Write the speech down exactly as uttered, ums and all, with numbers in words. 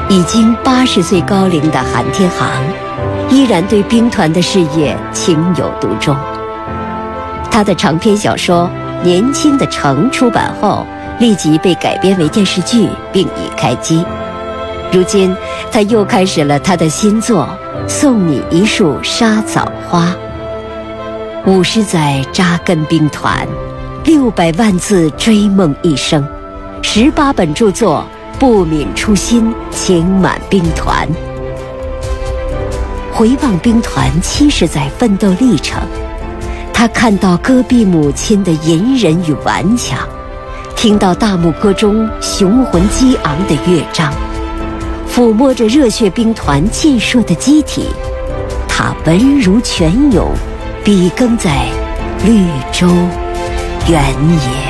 已经八十岁高龄的韩天航，依然对兵团的事业情有独钟。他的长篇小说《年轻的城》出版后，立即被改编为电视剧，并已开机。如今，他又开始了他的新作《送你一束沙枣花》。五十载扎根兵团，六百万字追梦一生，十八本著作不泯初心，情满兵团。回望兵团七十载奋斗历程，他看到戈壁母亲的隐忍与顽强，听到大牧歌中雄浑激昂的乐章，抚摸着热血兵团健硕的机体，他文如泉涌，笔耕在绿洲原野。